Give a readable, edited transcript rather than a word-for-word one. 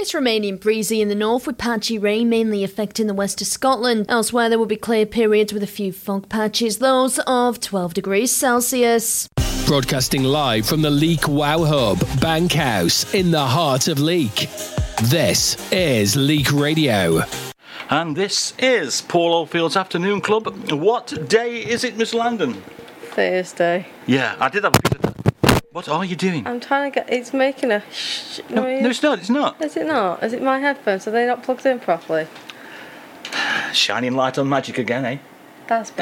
It's remaining breezy in the north with patchy rain mainly affecting the west of Scotland. Elsewhere there will be clear periods with a few fog patches, lows of 12 degrees Celsius. Broadcasting live from the Leek Wow Hub, Bankhouse, in the heart of Leek. This is Leek Radio. And this is Paul Oldfield's Afternoon Club. What day is it, Miss Landon? Thursday. Yeah, I did have a piece of that. What are you doing? I'm trying to get... It's making a noise. No, it's not. It's not. Is it not? Is it my headphones? Are they not plugged in properly? Shining light on magic again, eh? That's better.